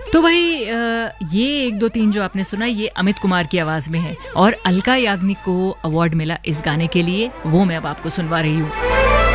तो भाई ये 1 2 3 जो आपने सुना ये अमित कुमार की आवाज में है और अलका याग्निक को अवार्ड मिला इस गाने के लिए, वो मैं अब आपको सुनवा रही हूँ।